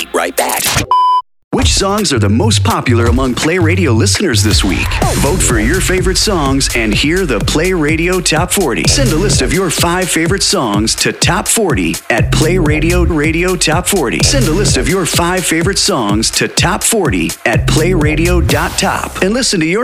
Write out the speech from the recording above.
be right back. Which songs are the most popular among Play Radio listeners this week? Vote for your favorite songs and hear the Play Radio Top 40. Send a list of your 5 favorite songs to Top 40 at Play Radio Top 40. Send a list of your 5 favorite songs to Top 40 at playradio.top and listen to your